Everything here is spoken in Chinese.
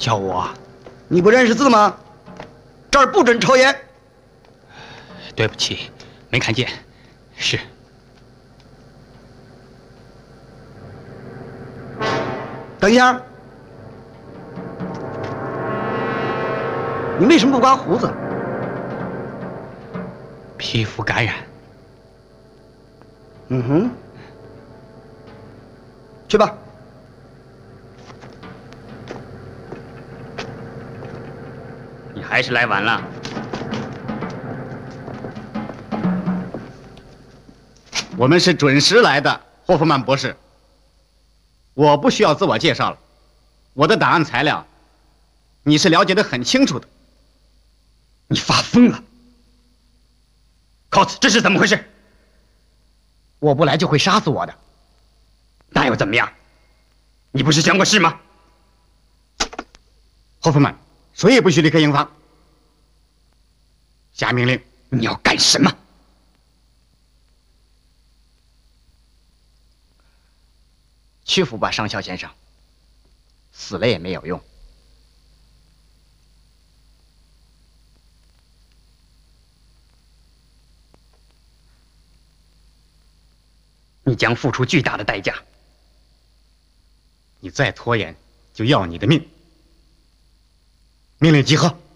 叫我？ 你不认识字吗？这儿不准抽烟。 对不起，没看见。是。 等一下，你为什么不刮胡子？ 皮肤感染。 嗯哼，去吧。 你还是来晚了。 我们是准时来的，霍夫曼博士。我不需要自我介绍了，我的档案材料，你是了解得很清楚的。 你发疯了 ，Cox， 这是怎么回事？ 我不来就会杀死我的。 那又怎么样？你不是想过是吗？ 霍夫曼，谁也不许离开营房。下命令。 你要干什么？ 屈服吧，上校先生。死了也没有用。 你将付出巨大的代价。 你再拖延，就要你的命。命令集合。